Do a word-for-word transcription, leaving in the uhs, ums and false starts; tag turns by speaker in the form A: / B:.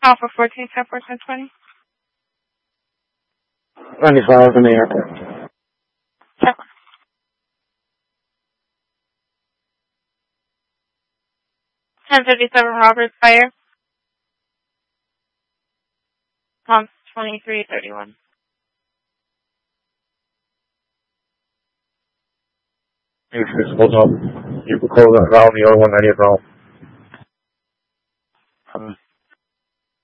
A: Alpha fourteen, ten fourteen, twenty.
B: ninety-five in the air.
A: Check. ten fifty-seven Roberts Fire. Pump twenty-three thirty-one.
B: You should hold up. You can close that valve, the other one ninety-eight valve.